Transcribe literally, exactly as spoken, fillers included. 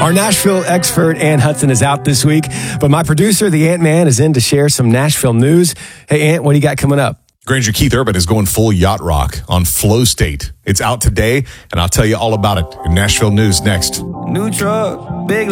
Our Nashville expert, Ant Hudson, is out this week, but my producer, the Ant-Man, is in to share some Nashville news. Hey, Ant, what do you got coming up? Granger Keith Urban is going full yacht rock on Flow State. It's out today, and I'll tell you all about it in Nashville News next. New truck, big